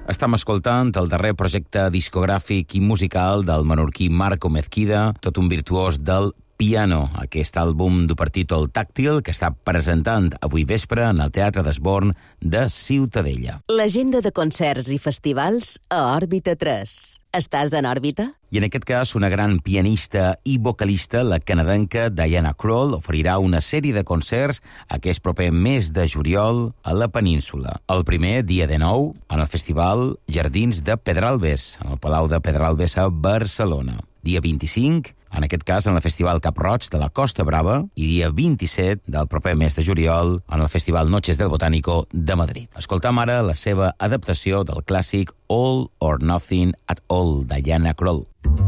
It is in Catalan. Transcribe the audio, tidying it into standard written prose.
Estem escoltant el darrer projecte discogràfic i musical del menorquí Marco Mezquida, tot un virtuós del piano, aquest àlbum du per títol Tàctil que està presentant avui vespre en el Teatre d'Esborn de Ciutadella. L'agenda de concerts i festivals a Òrbita 3. Estàs en òrbita? I en aquest cas, una gran pianista i vocalista, la canadenca Diana Krall, oferirà una sèrie de concerts aquest proper mes de juliol a la península. El primer, dia 19, en el festival Jardins de Pedralbes, en el Palau de Pedralbes a Barcelona. Dia 25, en aquest cas en el Festival Cap Roig de la Costa Brava, i dia 27 del proper mes de juliol en el Festival Noches del Botánico de Madrid. Escoltam ara la seva adaptació del clàssic All or Nothing at All, Diana Krall.